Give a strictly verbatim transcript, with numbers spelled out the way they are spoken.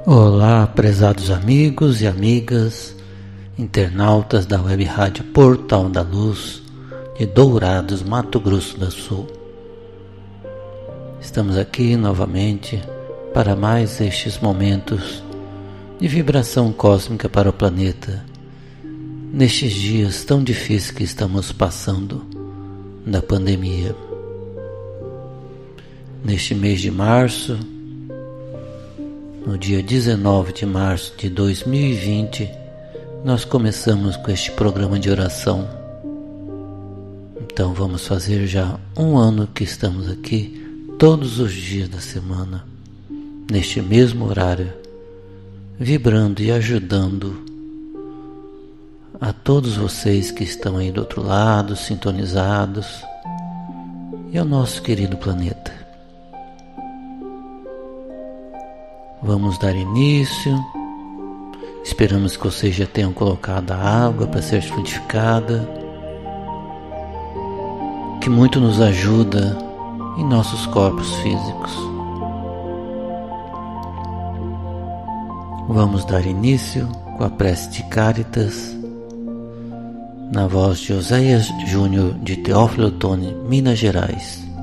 Olá, prezados amigos e amigas, internautas da Web Rádio Portal da Luz de Dourados, Mato Grosso do Sul. Estamos aqui novamente para mais estes momentos de vibração cósmica para o planeta, nestes dias tão difíceis que estamos passando da pandemia. Neste mês de março, no dia dezenove de março de dois mil e vinte, nós começamos com este programa de oração. Então vamos fazer já um ano que estamos aqui, todos os dias da semana, neste mesmo horário, vibrando e ajudando a todos vocês que estão aí do outro lado, sintonizados, e ao nosso querido planeta. Vamos dar início. Esperamos que vocês já tenham colocado a água para ser frutificada, que muito nos ajuda em nossos corpos físicos. Vamos dar início com a prece de Cáritas, na voz de Oséias Júnior de Teófilo Otoni, Minas Gerais.